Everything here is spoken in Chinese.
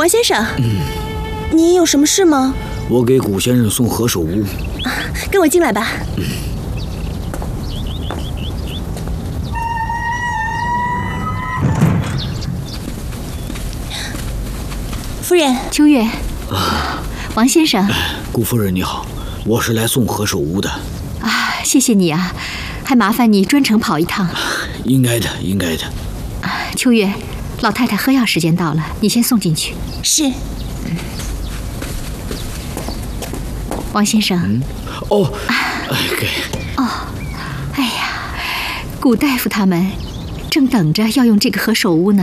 王先生，你有什么事吗？ 我给古先生送何首乌。 跟我进来吧。夫人， 秋月，王先生， 顾夫人你好，我是来送何首乌的。 谢谢你啊，还麻烦你专程跑一趟。 应该的，应该的。 秋月，老太太喝药时间到了，你先送进去。 是。 王先生。 给。 哎呀，古大夫他们正等着要用这个何首乌呢。